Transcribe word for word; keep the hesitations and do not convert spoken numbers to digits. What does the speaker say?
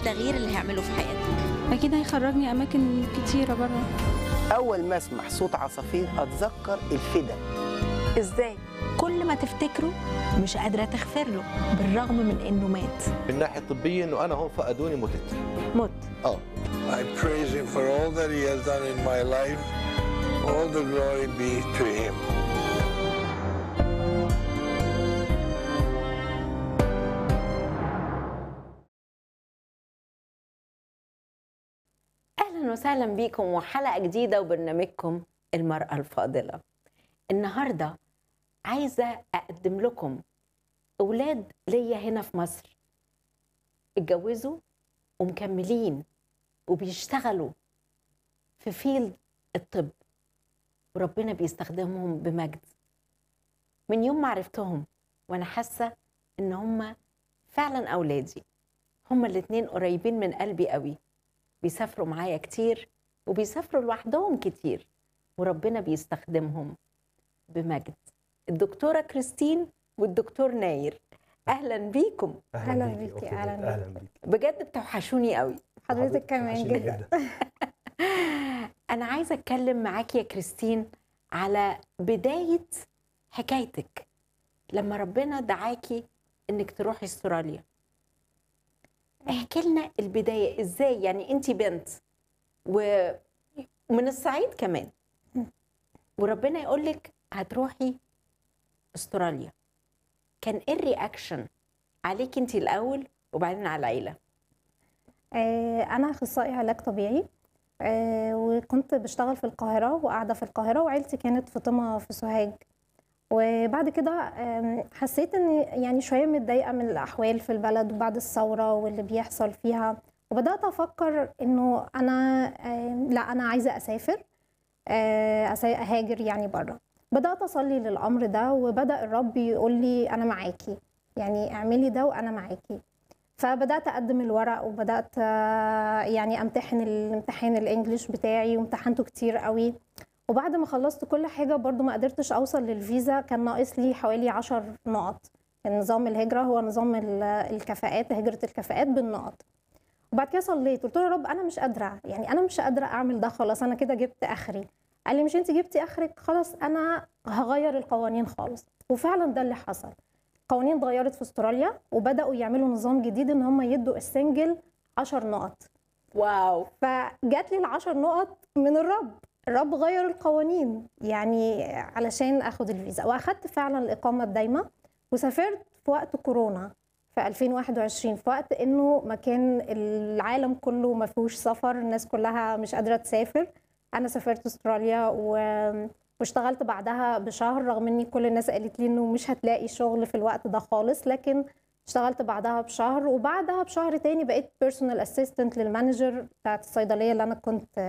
التغيير اللي هيعمله في حياتك؟ اكيد هيخرجني اماكن كتيره بره. اول ما اسمع صوت عصافير اتذكر الفدا. ازاي؟ كل ما تفتكره مش قادره تغفر له بالرغم من انه مات. من الناحيه الطبيه انه انا هم فقدوني متت. مت. اه I praise him for all that he has done in my life. All the glory be to him. أهلا وسهلا بيكم وحلقة جديدة وبرنامجكم المرأة الفاضلة. النهاردة عايزة أقدم لكم أولاد ليا هنا في مصر اتجوزوا ومكملين وبيشتغلوا في فيلد الطب وربنا بيستخدمهم بمجد. من يوم ما عرفتهم وأنا حاسة إن هم فعلا أولادي. هم الاتنين قريبين من قلبي قوي، بيسافروا معايا كتير وبيسافروا لوحدهم كتير وربنا بيستخدمهم بمجد. الدكتورة كريستين والدكتور ناير، أهلا بيكم. اهلا بيكي. اهلا اهلا بيكي. بجد بتوحشوني قوي. حضرتك كمان جدا. أنا عايزة أتكلم معاكي يا كريستين على بداية حكايتك لما ربنا دعاكي إنك تروحي استراليا. احكي لنا البداية ازاي، يعني انت بنت ومن الصعيد كمان وربنا يقولك هتروحي استراليا، كان ايه الرياكشن عليكي انت الاول وبعدين على العيلة؟ آه، انا اخصائي علاج طبيعي، آه، وكنت بشتغل في القاهره وقاعده في القاهره وعيلتي كانت في طمة في سوهاج. وبعد كده آم، حسيت اني يعني شويه متضايقه من الاحوال في البلد وبعد الثوره واللي بيحصل فيها، وبدات افكر انه انا آم، لا انا عايزه اسافر، آه، أسا- اهاجر يعني بره. بدات اصلي للامر ده وبدا الرب يقول لي انا معاكي، يعني اعملي ده وانا معاكي. فبدات اقدم الورق وبدات آه، يعني امتحن الامتحان الانجليش بتاعي وامتحنته كتير قوي. وبعد ما خلصت كل حاجه برضو ما قدرتش اوصل للفيزا، كان ناقص لي حوالي عشر نقط. كان نظام الهجره هو نظام ال- الكفاءات، هجره الكفاءات بالنقط. وبعد كده صليت قلت له يا رب انا مش قادره، يعني انا مش قادره اعمل ده، خلاص انا كده جبت اخري. قال لي مش انت جبتي اخرك، خلاص انا هغير القوانين خالص. وفعلا ده اللي حصل. القوانين اتغيرت في استراليا وبداوا يعملوا نظام جديد ان هم يدوا السنجل عشر نقط. واو. فجات لي العشر نقط من الرب. الرب غير القوانين يعني علشان اخد الفيزا، واخدت فعلا الاقامه الدايمه وسافرت في وقت كورونا في ألفين وواحد وعشرين، في وقت انه مكان العالم كله ما فيهوش سفر، الناس كلها مش قادره تسافر. انا سافرت استراليا و... واشتغلت بعدها بشهر، رغم اني كل الناس قالت لي انه مش هتلاقي شغل في الوقت ده خالص، لكن اشتغلت بعدها بشهر. وبعدها بشهر تاني بقيت بيرسونال اسيستنت للمانجر بتاعت الصيدليه اللي انا كنت